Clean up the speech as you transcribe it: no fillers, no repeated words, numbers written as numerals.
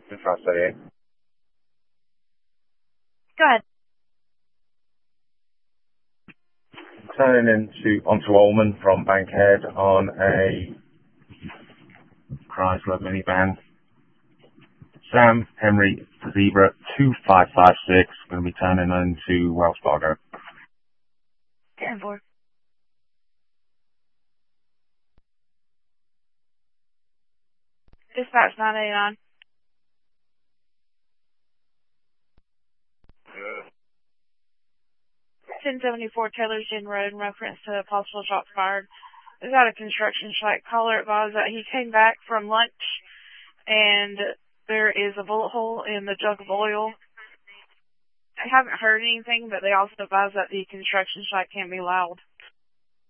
Just try to say it. Go ahead. Turning onto Ullman from Bankhead on a Chrysler minivan. Sam Henry Zebra 2556. Going to be turning into Wells Fargo. 10-4. Dispatch 989. Good. 1074 Taylor's Gin Road in reference to a possible shots fired. We've got a construction site. Caller advised that he came back from lunch and there is a bullet hole in the jug of oil. I haven't heard anything, but they also advised that the construction site can't be loud.